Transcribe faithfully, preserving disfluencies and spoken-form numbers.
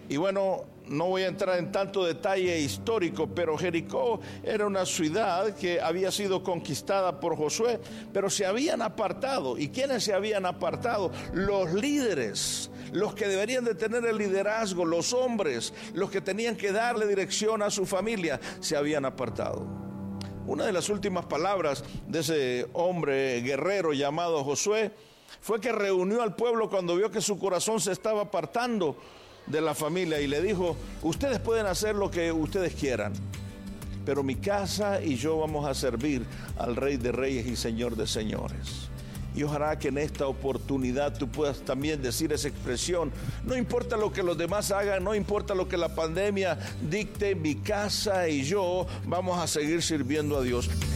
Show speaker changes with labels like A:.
A: Y bueno, no voy a entrar en tanto detalle histórico, pero Jericó era una ciudad que había sido conquistada por Josué, pero se habían apartado. ¿Y quiénes se habían apartado? Los líderes, los que deberían de tener el liderazgo, los hombres, los que tenían que darle dirección a su familia, se habían apartado. Una de las últimas palabras de ese hombre guerrero llamado Josué fue que reunió al pueblo cuando vio que su corazón se estaba apartando de la familia y le dijo: ustedes pueden hacer lo que ustedes quieran, pero mi casa y yo vamos a servir al Rey de Reyes y Señor de Señores. Y ojalá que en esta oportunidad tú puedas también decir esa expresión: no importa lo que los demás hagan, no importa lo que la pandemia dicte, mi casa y yo vamos a seguir sirviendo a Dios.